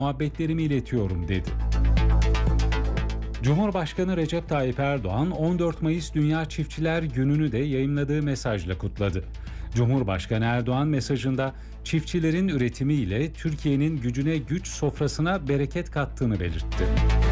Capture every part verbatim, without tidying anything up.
muhabbetlerimi iletiyorum dedi. Cumhurbaşkanı Recep Tayyip Erdoğan on dört Mayıs Dünya Çiftçiler Günü'nü de yayımladığı mesajla kutladı. Cumhurbaşkanı Erdoğan mesajında çiftçilerin üretimiyle Türkiye'nin gücüne güç, sofrasına bereket kattığını belirtti.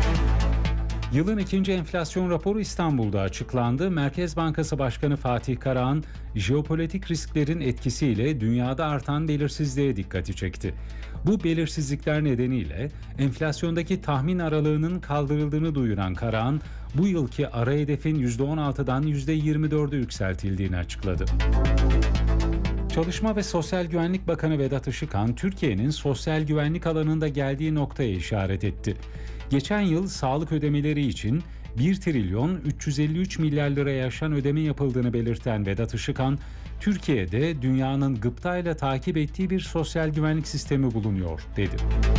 Yılın ikinci enflasyon raporu İstanbul'da açıklandı. Merkez Bankası Başkanı Fatih Karahan, jeopolitik risklerin etkisiyle dünyada artan belirsizliğe dikkati çekti. Bu belirsizlikler nedeniyle enflasyondaki tahmin aralığının kaldırıldığını duyuran Karahan, bu yılki ara hedefin yüzde on altıdan yüzde yirmi dörde yükseltildiğini açıkladı. Çalışma ve Sosyal Güvenlik Bakanı Vedat Işıkhan, Türkiye'nin sosyal güvenlik alanında geldiği noktaya işaret etti. Geçen yıl sağlık ödemeleri için bir trilyon üç yüz elli üç milyar liraya aşan ödeme yapıldığını belirten Vedat Işıkhan, Türkiye'de dünyanın gıptayla takip ettiği bir sosyal güvenlik sistemi bulunuyor, dedi.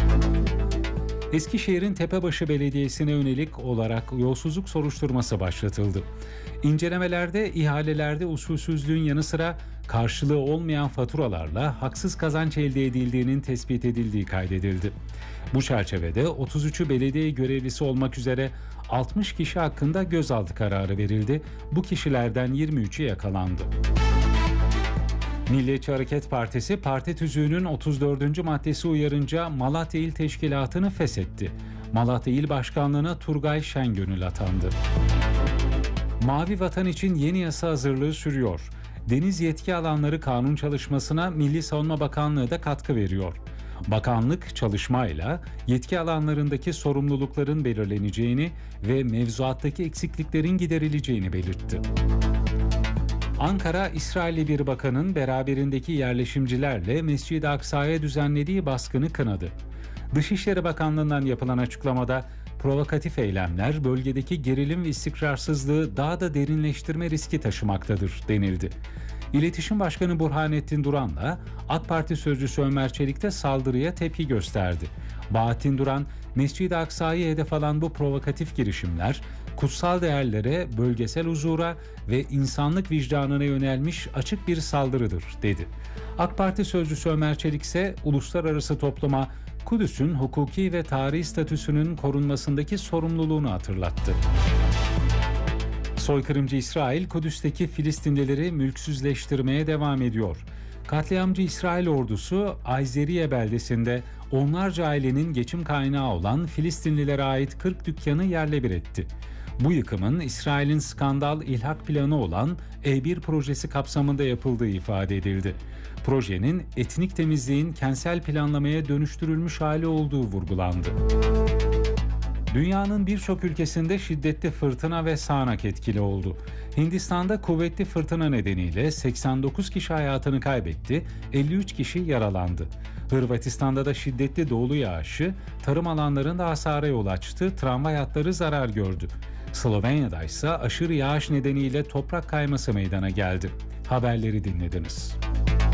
Eskişehir'in Tepebaşı Belediyesi'ne yönelik olarak yolsuzluk soruşturması başlatıldı. İncelemelerde ihalelerde usulsüzlüğün yanı sıra karşılığı olmayan faturalarla haksız kazanç elde edildiğinin tespit edildiği kaydedildi. Bu çerçevede otuz üçü belediye görevlisi olmak üzere altmış kişi hakkında gözaltı kararı verildi. Bu kişilerden yirmi üçü yakalandı. Milliyetçi Hareket Partisi, parti tüzüğünün otuz dördüncü maddesi uyarınca Malatya İl Teşkilatı'nı feshetti. Malatya İl Başkanlığı'na Turgay Şengönül atandı. Mavi Vatan için yeni yasa hazırlığı sürüyor. Deniz yetki alanları kanun çalışmasına Milli Savunma Bakanlığı da katkı veriyor. Bakanlık çalışmayla yetki alanlarındaki sorumlulukların belirleneceğini ve mevzuattaki eksikliklerin giderileceğini belirtti. Ankara, İsrailli bir bakanın beraberindeki yerleşimcilerle Mescid-i Aksa'ya düzenlediği baskını kınadı. Dışişleri Bakanlığı'ndan yapılan açıklamada provokatif eylemler bölgedeki gerilim ve istikrarsızlığı daha da derinleştirme riski taşımaktadır denildi. İletişim Başkanı Burhanettin Duran'la AK Parti sözcüsü Ömer Çelik de saldırıya tepki gösterdi. Bahattin Duran, Mescid-i Aksa'yı hedef alan bu provokatif girişimler, kutsal değerlere, bölgesel huzura ve insanlık vicdanına yönelmiş açık bir saldırıdır, dedi. AK Parti sözcüsü Ömer Çelik ise uluslararası topluma Kudüs'ün hukuki ve tarihi statüsünün korunmasındaki sorumluluğunu hatırlattı. Soykırımcı İsrail, Kudüs'teki Filistinlileri mülksüzleştirmeye devam ediyor. Katliamcı İsrail ordusu Ayzeriye beldesinde onlarca ailenin geçim kaynağı olan Filistinlilere ait kırk dükkanı yerle bir etti. Bu yıkımın İsrail'in skandal ilhak planı olan E bir projesi kapsamında yapıldığı ifade edildi. Projenin etnik temizliğin kentsel planlamaya dönüştürülmüş hali olduğu vurgulandı. Dünyanın birçok ülkesinde şiddetli fırtına ve sağanak etkili oldu. Hindistan'da kuvvetli fırtına nedeniyle seksen dokuz kişi hayatını kaybetti, elli üç kişi yaralandı. Hırvatistan'da da şiddetli dolu yağışı tarım alanlarında hasara yol açtı, tramvay hatları zarar gördü. Slovenya'da ise aşırı yağış nedeniyle toprak kayması meydana geldi. Haberleri dinlediniz.